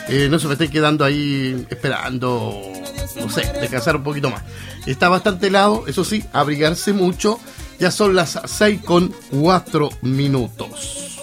No se me esté quedando ahí esperando, no sé, descansar un poquito más. Está bastante helado, eso sí, abrigarse mucho. Ya son las 6:04.